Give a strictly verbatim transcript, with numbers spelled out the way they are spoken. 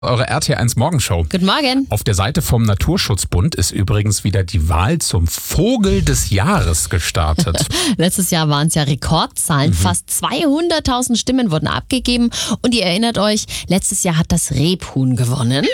Eure R T eins Morgenshow. Guten Morgen. Auf der Seite vom Naturschutzbund ist übrigens wieder die Wahl zum Vogel des Jahres gestartet. Letztes Jahr waren es ja Rekordzahlen. Mhm. Fast zweihunderttausend Stimmen wurden abgegeben. Und ihr erinnert euch, letztes Jahr hat das Rebhuhn gewonnen.